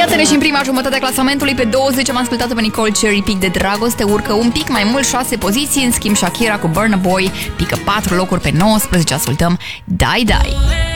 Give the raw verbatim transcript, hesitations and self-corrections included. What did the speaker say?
Iată-ne și în prima jumătate a clasamentului. Pe douăzeci am ascultat pe Nicole Cherry, Pic de dragoste. Urcă un pic mai mult, șase poziții. În schimb, Shakira cu Burna Boy pică patru locuri. Pe nouăsprezece ascultăm Die Die.